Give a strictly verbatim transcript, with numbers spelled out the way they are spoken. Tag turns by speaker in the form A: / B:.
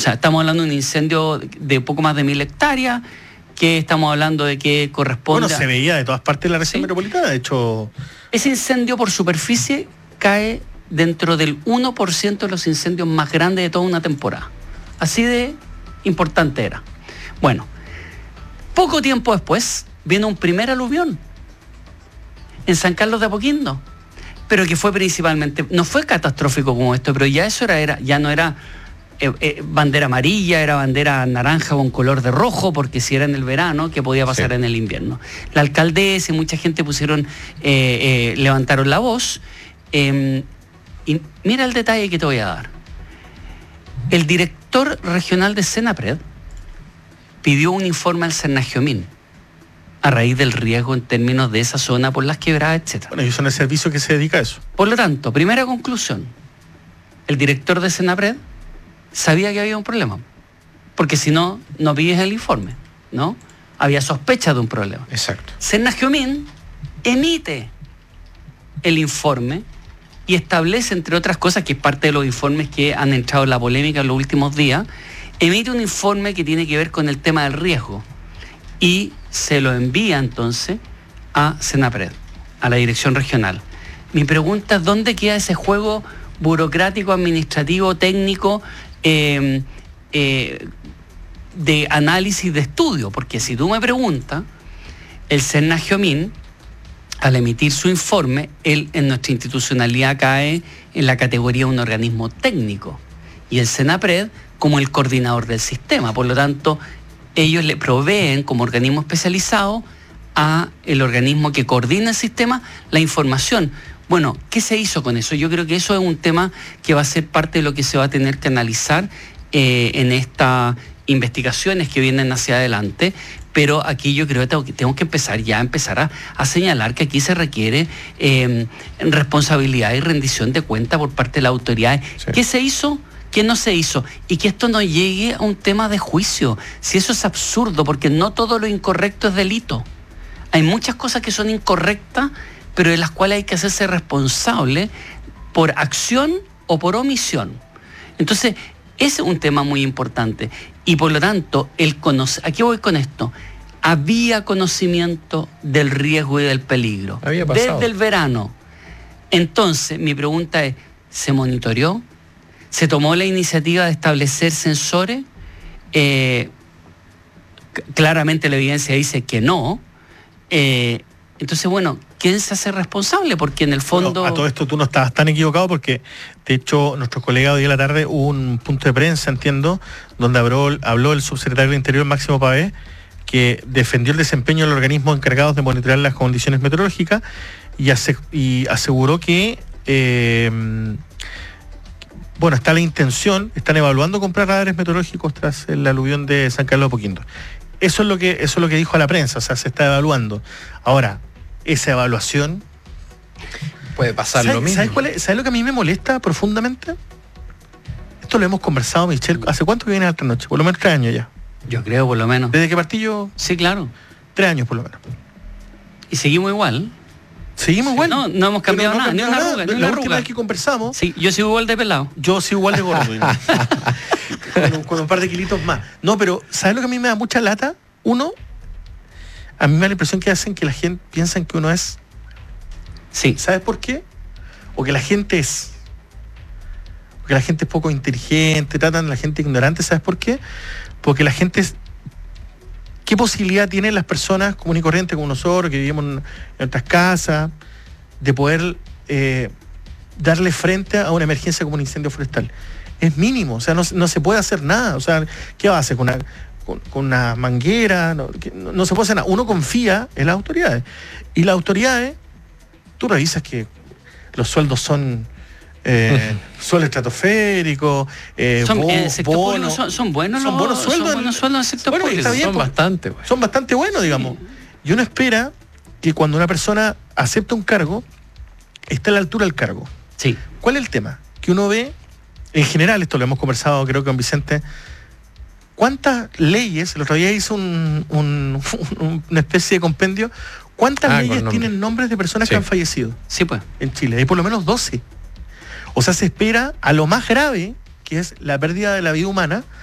A: sea, estamos hablando de un incendio de poco más de mil hectáreas, que estamos hablando de que corresponde...
B: Bueno, se veía de todas partes de la región ¿sí? metropolitana, de hecho...
A: Ese incendio por superficie cae dentro del uno por ciento de los incendios más grandes de toda una temporada. Así de importante era. Bueno, poco tiempo después viene un primer aluvión en San Carlos de Apoquindo, pero que fue principalmente, no fue catastrófico como esto, pero ya eso era, era ya no era eh, eh, bandera amarilla, era bandera naranja con color de rojo, porque si era en el verano, ¿qué podía pasar sí. en el invierno? La alcaldesa y mucha gente pusieron, eh, eh, levantaron la voz, eh, y mira el detalle que te voy a dar. El director regional de Senapred pidió un informe al Cernagiomín a raíz del riesgo en términos de esa zona por las quebradas, etcétera.
B: Bueno, ellos son el servicio que se dedica a eso.
A: Por lo tanto, primera conclusión, el director de Senapred sabía que había un problema, porque si no, no pides el informe, ¿no? Había sospecha de un problema.
B: Exacto.
A: Cernagiomín emite el informe y establece, entre otras cosas, que es parte de los informes que han entrado en la polémica en los últimos días, emite un informe que tiene que ver con el tema del riesgo y se lo envía entonces a Senapred, a la dirección regional. Mi pregunta es, ¿dónde queda ese juego burocrático, administrativo, técnico, eh, eh, de análisis, de estudio? Porque si tú me preguntas, el Cernagiomín, al emitir su informe, él en nuestra institucionalidad cae en la categoría de un organismo técnico y el Senapred como el coordinador del sistema. Por lo tanto, ellos le proveen como organismo especializado a el organismo que coordina el sistema la información. Bueno, ¿qué se hizo con eso? Yo creo que eso es un tema que va a ser parte de lo que se va a tener que analizar eh, en estas investigaciones que vienen hacia adelante, pero aquí yo creo que tengo que, tengo que empezar ya a empezar a, a señalar que aquí se requiere eh, responsabilidad y rendición de cuenta por parte de las autoridades. Sí. ¿Qué se hizo? ¿Qué no se hizo? Y que esto no llegue a un tema de juicio. Si eso es absurdo, porque no todo lo incorrecto es delito. Hay muchas cosas que son incorrectas, pero de las cuales hay que hacerse responsable por acción o por omisión. Entonces, ese es un tema muy importante. Y por lo tanto, el conoce... ¿a qué voy con esto? Había conocimiento del riesgo y del peligro.
C: Había pasado.
A: Desde el verano. Entonces, mi pregunta es, ¿se monitoreó? ¿Se tomó la iniciativa de establecer sensores? Eh, claramente la evidencia dice que no. Eh, entonces, bueno, ¿quién se hace responsable? Porque en el fondo...
B: Bueno, a todo esto tú no estabas tan equivocado porque, de hecho, nuestro colega hoy en la tarde hubo un punto de prensa, entiendo, donde habló, habló el subsecretario del Interior, Máximo Pavé, que defendió el desempeño de los organismos encargados de monitorear las condiciones meteorológicas y, ase- y aseguró que... Eh, Bueno, está la intención, están evaluando comprar radares meteorológicos tras el aluvión de San Carlos de Apoquindo. Eso es lo que, eso es lo que dijo a la prensa, o sea, se está evaluando. Ahora, esa evaluación...
C: Puede pasar
B: ¿sabes,
C: lo mismo.
B: ¿sabes, cuál es, ¿Sabes lo que a mí me molesta profundamente? Esto lo hemos conversado, Michelle. ¿Hace cuánto que viene esta noche? Por lo menos tres años ya.
A: Yo creo, por lo menos.
B: ¿Desde que partí yo?
A: Sí, claro.
B: Tres años, por lo menos.
A: Y seguimos igual.
B: Seguimos igual.
A: No, no hemos cambiado
B: no, no,
A: nada, ni una
B: nada.
A: arruga, ni
B: La
A: una
B: última
A: arruga.
B: vez que conversamos...
A: Sí, yo sigo igual de pelado.
B: Yo sigo igual de gordo. con, un, con un par de kilitos más. No, pero ¿sabes lo que a mí me da mucha lata? Uno, a mí me da la impresión que hacen que la gente piensan que uno es...
A: Sí.
B: ¿Sabes por qué? O que la gente es... O que la gente es poco inteligente, tratan a la gente ignorante. ¿Sabes por qué? Porque la gente es... ¿Qué posibilidad tienen las personas comunes y corrientes como nosotros, que vivimos en, en nuestras casas, de poder eh, darle frente a una emergencia como un incendio forestal? Es mínimo, o sea, no, no se puede hacer nada. O sea, ¿qué va a hacer con una, con, con una manguera? No, que, no, no se puede hacer nada. Uno confía en las autoridades. Y las autoridades, tú revisas que los sueldos son... Eh, sueldo estratosférico, eh,
A: son,
B: bo,
A: en el sector
B: bono,
A: público son, son buenos
B: son
A: los,
B: buenos sueldos,
A: son buenos sueldos en el sector
B: bueno,
A: público.
B: está bien,
C: son
B: pues,
C: bastante, güey.
B: son bastante buenos, digamos.
A: Sí.
B: Y uno espera que cuando una persona acepta un cargo, esté a la altura del cargo.
A: Sí.
B: ¿Cuál es el tema? Que uno ve, en general, esto lo hemos conversado creo que con Vicente, ¿cuántas leyes? El otro día hizo un, un, un, una especie de compendio. ¿Cuántas
C: ah,
B: leyes tienen nombres de personas
C: sí.
B: que han fallecido?
A: Sí, pues.
B: En Chile. Hay por lo menos doce. O sea, se espera a lo más grave, que es la pérdida de la vida humana,